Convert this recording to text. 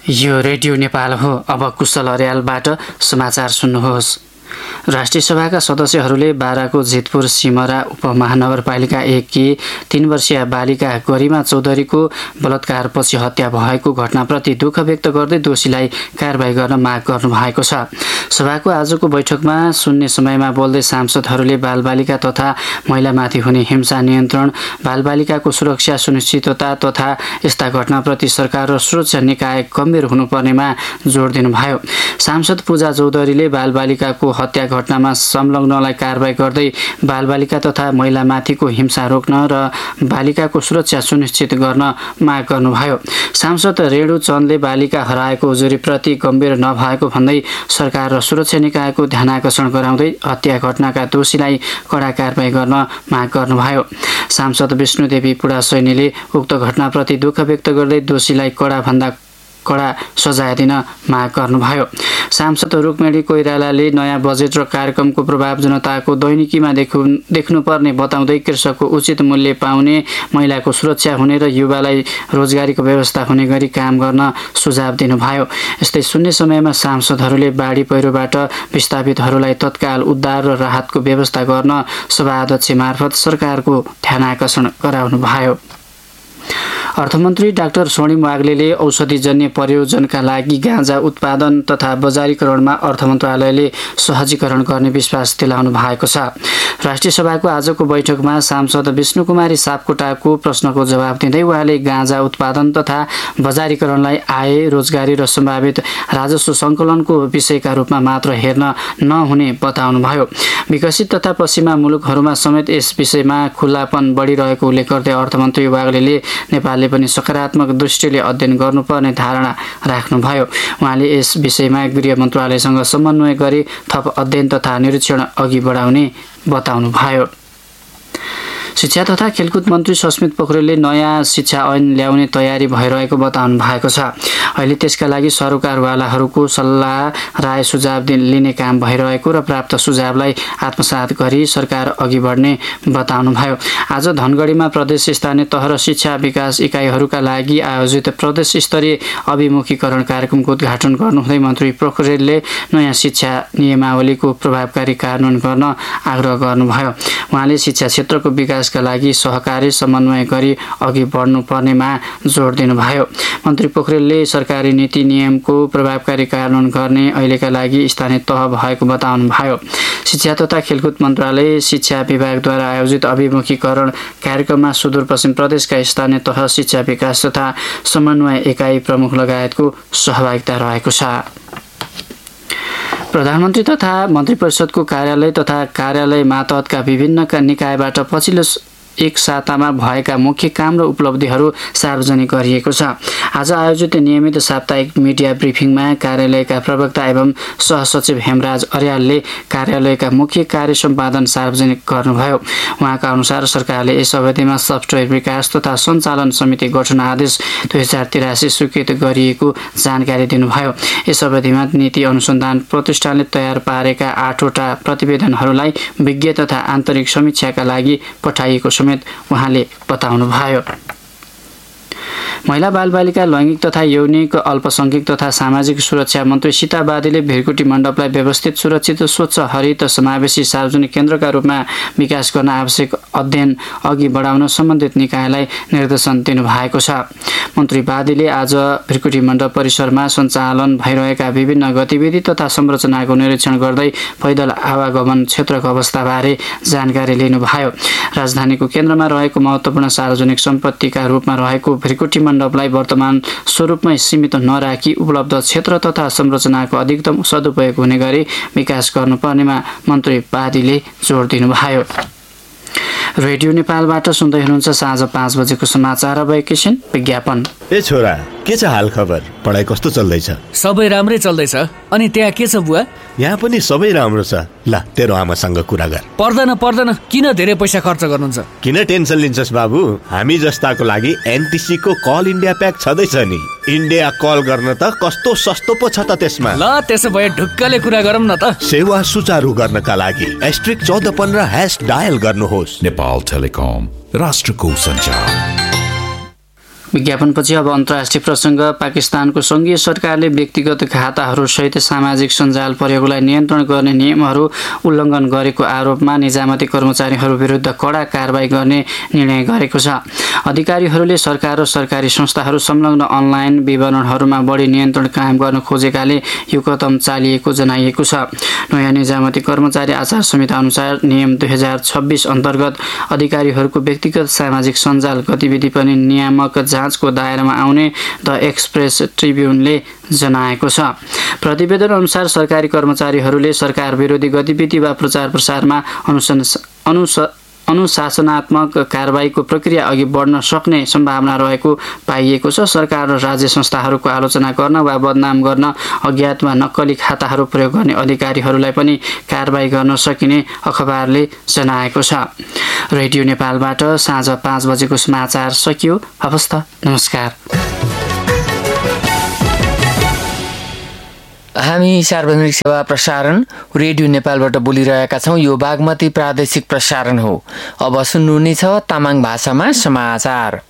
यो रेडियो नेपाल हो। अब कुशल अर्यालबाट समाचार सुन्नुहोस्। राष्ट्रिय सभाका सदस्यहरूले बाराको जितपुर सिमरा उपमहानगरपालिका 1 की 3 वर्षीय बालिका गरिमा चौधरीको बलात्कारपछि हत्या भएको घटनाप्रति दुःख व्यक्त गर्दै दोषीलाई कारबाही गर्न माग गर्नु भएको छ। सभाको आजको बैठकमा शून्य समयमा बोल्दै सांसदहरूले बालबालिका तथा महिलामाथि हुने हिंसा नियन्त्रण, बालबालिकाको सुरक्षा सुनिश्चितता तथा यस्ता घटनाप्रति सरकार र सुरक्षा निकाय गम्भीर हुनुपर्नेमा जोड दिनुभयो। सांसद पूजा चौधरीले बालबालिकाको हत्या घटनामा संलग्नलाई कारबाही गर्दै बालबालिका तथा महिलामाथिको हिंसा रोक्न र बालिकाको सुरक्षा सुनिश्चित गर्न माग गर्नुभयो। सांसद रेणु चन्दले बालिका हराएको उजुरीप्रति गम्भीर नभएको भन्दै सरकार र सुरक्षा निकायको ध्यानाकर्षण गराउँदै हत्या घटनाका दोषीलाई कडा कारबाही गर्न माग गर्नुभयो। सांसद विष्णुदेवी पुडासैनीले उक्त घटनाप्रति दुःख व्यक्त गर्दै दोषीलाई कडा सजाय दिन माग गर्नुभयो। सांसद रुक्मिणी कोइरालाले नयाँ बजेट र कार्यक्रमको प्रभाव जनताको दैनिकीमा देख्नुपर्ने बताउँदै कृषकको उचित मूल्य पाउने, महिलाको सुरक्षा हुने र युवालाई रोजगारीको व्यवस्था हुने गरी काम गर्न सुझाव दिनुभयो। यस्तै शून्य समयमा सांसदहरूले बाढी पहिरोबाट विस्थापितहरूलाई तत्काल उद्धार र राहतको व्यवस्था गर्न सभाध्यक्ष मार्फत सरकारको ध्यानाकर्षण गराउनुभयो। अर्थमन्त्री डाक्टर स्वर्णिम वाग्लेले औषधिजन्य प्रयोजनका लागि गाँजा उत्पादन तथा बजारीकरणमा अर्थ मन्त्रालयले सहजीकरण गर्ने विश्वास दिलाउनु भएको छ। राष्ट्रिय सभाको आजको बैठकमा सांसद विष्णुकुमारी सापकोटाको प्रश्नको जवाब दिँदै उहाँले गाँजा उत्पादन तथा बजारीकरणलाई आय, रोजगारी र सम्भावित राजस्व सङ्कलनको विषयका रूपमा मात्र हेर्न नहुने बताउनुभयो। विकसित तथा पश्चिमा मुलुकहरूमा समेत यस विषयमा खुल्लापन बढिरहेको उल्लेख गर्दै अर्थमन्त्री वाग्लेले नेपालले पनि सकारात्मक दृष्टिले अध्ययन गर्नुपर्ने धारणा राख्नुभयो। उहाँले यस विषयमा गृह मन्त्रालयसँग समन्वय गरी थप अध्ययन तथा निरीक्षण अघि बढाउने बताउनुभयो। शिक्षा तथा खेलकुद मन्त्री सस्मित पोखरेलले नयाँ शिक्षा ऐन ल्याउने तयारी भइरहेको बताउनु भएको छ। अहिले त्यसका लागि सरोकारवालाहरूको सल्लाह, राय, सुझाव लिने काम भइरहेको र प्राप्त सुझावलाई आत्मसात गरी सरकार अघि बढ्ने बताउनुभयो। आज धनगढीमा प्रदेश स्थानीय तह र शिक्षा विकास इकाइहरूका लागि आयोजित प्रदेश स्तरीय अभिमुखीकरण कार्यक्रमको उद्घाटन गर्नुहुँदै मन्त्री पोखरेलले नयाँ शिक्षा नियमावलीको प्रभावकारी कार्यान्वयन गर्न आग्रह गर्नुभयो। उहाँले शिक्षा क्षेत्रको विकासका लागि सहकारी समन्वय गरी अघि बढ्नुपर्नेमा जोड दिनुभयो। मन्त्री पोखरेलले सरकारी नीति नियमको प्रभावकारी कार्यान्वयन गर्ने अहिलेका लागि स्थानीय तह भएको बताउनुभयो। शिक्षा तथा खेलकुद मन्त्रालय शिक्षा विभागद्वारा आयोजित अभिमुखीकरण कार्यक्रममा सुदूरपश्चिम प्रदेशका स्थानीय तह, शिक्षा विकास तथा समन्वय एकाइ प्रमुख लगायतको सहभागिता रहेको छ। प्रधानमन्त्री तथा मन्त्री परिषदको कार्यालय तथा कार्यालय मातहतका विभिन्न निकायबाट पछिल्लो एक सातामा भएका मुख्य काम र उपलब्धिहरू सार्वजनिक गरिएको छ। आज आयोजित नियमित साप्ताहिक मिडिया ब्रिफिङमा कार्यालयका प्रवक्ता एवं सहसचिव हेमराज अर्यालले कार्यालयका मुख्य कार्य सम्पादन सार्वजनिक गर्नुभयो। उहाँका अनुसार सरकारले यस अवधिमा सफ्टवेयर विकास तथा सञ्चालन समिति गठन आदेश 2083 स्वीकृत गरिएको जानकारी दिनुभयो। यस अवधिमा नीति अनुसन्धान प्रतिष्ठानले तयार पारेका 8वटा प्रतिवेदनहरूलाई विज्ञ तथा आन्तरिक समीक्षाका लागि पठाइएको उहाँले बताउनुभयो। महिला बालबालिका, लैङ्गिक तथा यौनिक अल्पसंख्यक तथा सामाजिक सुरक्षा मन्त्री सीता बादीले भिरकुटी मण्डपलाई व्यवस्थित, सुरक्षित, स्वच्छ, हरित, समावेशी सार्वजनिक केन्द्रका रूपमा विकास गर्न आवश्यक अध्ययन अघि बढाउन सम्बन्धित निकायलाई निर्देशन दिनुभएको छ। मन्त्री बादीले आज भिरकुटी मण्डप परिसरमा सञ्चालन भइरहेका विभिन्न गतिविधि तथा संरचनाको निरीक्षण गर्दै पैदल आवागमन क्षेत्रको अवस्थाबारे जानकारी लिनुभयो। राजधानीको केन्द्रमा रहेको महत्त्वपूर्ण सार्वजनिक सम्पत्तिका रूपमा रहेको भिरकुटी मण्डपलाई वर्तमान स्वरूपमै सीमित नराखी उपलब्ध क्षेत्र तथा संरचनाको अधिकतम सदुपयोग हुने गरी विकास गर्नुपर्नेमा मन्त्री बादीले जोड दिनुभयो। रेडियो नेपालबाट सुन्दै हुनुहुन्छ साँझ 5 बजेको समाचार। अब एकैछिन विज्ञापन। ए छोरा, के छ हाल खबर? पढाइ कस्तो चल्दैछ? सबै राम्रै चल्दैछ। अनि त्यहाँ के छ बुवा? यहाँ पनि सबै राम्रो छ। ल, तेरो आमासँग कुरा गर। पर्दैन, किन धेरै पैसा खर्च गर्नुहुन्छ? किन टेन्सन लिन्छस् बाबु? हामी जस्ताको लागि एनटिसी को कल इन्डिया प्याक छँदैछ नि। इन्डिया कल गर्न त कस्तो सस्तो पो छ त त्यसमा। ल, त्यसो भए ढुक्कले कुरा गरौँ न त। सेवा सुचारू गर्नका लागि *1415# डायल गर्नुहोस्। नेपाल टेलिकम, राष्ट्रको सञ्चार। विज्ञापनपछि अब अन्तर्राष्ट्रिय प्रसङ्ग। पाकिस्तानको सङ्घीय सरकारले व्यक्तिगत खाताहरूसहित सामाजिक सञ्जाल प्रयोगलाई नियन्त्रण गर्ने नियमहरू उल्लङ्घन गरेको आरोपमा निजामती कर्मचारीहरू विरुद्ध कडा कारबाही गर्ने निर्णय गरेको छ। अधिकारीहरूले सरकार र सरकारी संस्थाहरू संलग्न अनलाइन विवरणहरूमा बढी नियन्त्रण कायम गर्न खोजेकाले यो कदम चालिएको जनाइएको छ। नयाँ निजामती कर्मचारी आचार संहिता अनुसार नियम 2026 अन्तर्गत अधिकारीहरूको व्यक्तिगत सामाजिक सञ्जाल गतिविधि पनि नियामक जाँचको दायरामा आउने द एक्सप्रेस ट्रिब्युनले जनाएको छ। प्रतिवेदन अनुसार सरकारी कर्मचारीहरूले सरकार विरोधी गतिविधि वा प्रचार प्रसारमा अनुशासनात्मक कारबाहीको प्रक्रिया अघि बढ्न सक्ने सम्भावना रहेको पाइएको छ। सरकार र राज्य संस्थाहरूको आलोचना गर्न वा बदनाम गर्न अज्ञात वा नक्कली खाताहरू प्रयोग गर्ने अधिकारीहरूलाई पनि कारबाही गर्न सकिने अखबारले जनाएको छ। रेडियो नेपालबाट साँझ 5 बजेको समाचार सकियो। हवस् त, नमस्कार। हामी सार्वजनिक सेवा प्रसारण रेडियो नेपालबाट बोलिरहेका छौँ। यो बागमती प्रादेशिक प्रसारण हो। अब सुन्नुहुनेछ तामाङ भाषामा समाचार।